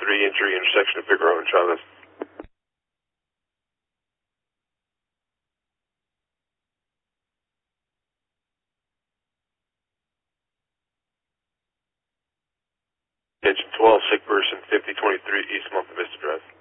injury, intersection of Figueroa and Chavez. Attention 12, sick person, 5023 East Monte Vista Drive.